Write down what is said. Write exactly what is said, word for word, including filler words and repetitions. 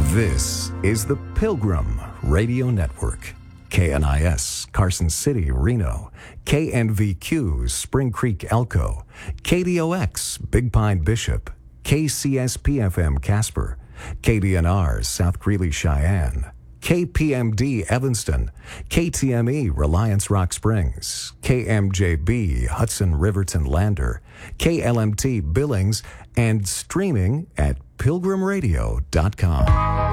This is the Pilgrim Radio Network. K N I S, Carson City, Reno. K N V Q, Spring Creek, Elko. K D O X, Big Pine, Bishop. K C S P F M, Casper. K D N R, South Greeley, Cheyenne. K P M D, Evanston. K T M E, Reliance Rock Springs. K M J B, Hudson Riverton, Lander. K L M T, Billings. And streaming at pilgrim radio dot com.